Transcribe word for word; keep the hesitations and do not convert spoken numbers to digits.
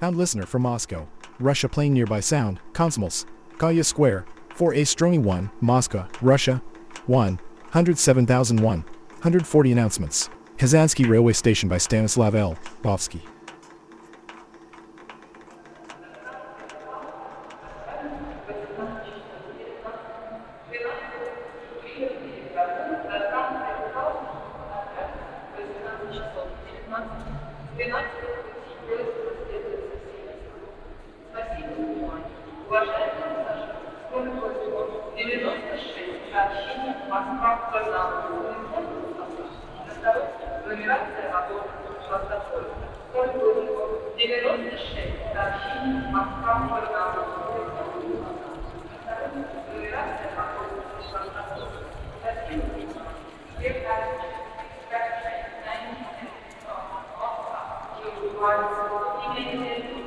Pound listener from Moscow, Russia playing nearby sound, Komsomolsk, Kaya Square, four A Stromy one, Moscow, Russia, one hundred seven thousand one hundred forty announcements. Kazansky Railway Station by Stanislav L. Bovsky. Нумерация вагонов шоссе девяносто шесть сообщений Москва Барнаул. Нумерация вагонов шоссе. Затем две карты, пять шесть, найн, семь, Москва, Южный, имеется